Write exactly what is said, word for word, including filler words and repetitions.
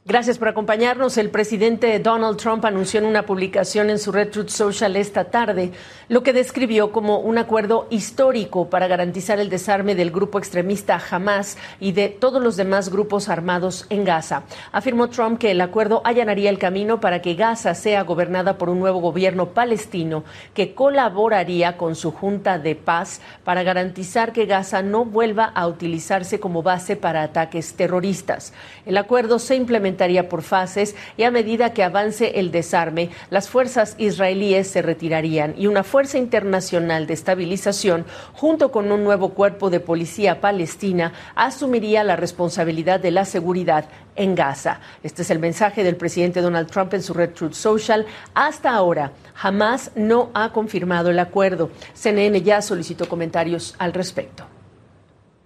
Gracias por acompañarnos. El presidente Donald Trump anunció en una publicación en su red Truth Social esta tarde lo que describió como un acuerdo histórico para garantizar el desarme del grupo extremista Hamás y de todos los demás grupos armados en Gaza. Afirmó Trump que el acuerdo allanaría el camino para que Gaza sea gobernada por un nuevo gobierno palestino que colaboraría con su Junta de Paz para garantizar que Gaza no vuelva a utilizarse como base para ataques terroristas. El acuerdo se implementó por fases y a medida que avance el desarme, las fuerzas israelíes se retirarían y una fuerza internacional de estabilización, junto con un nuevo cuerpo de policía palestina, asumiría la responsabilidad de la seguridad en Gaza. Este es el mensaje del presidente Donald Trump en su red Truth Social. Hasta ahora, Hamás no ha confirmado el acuerdo. C N N ya solicitó comentarios al respecto.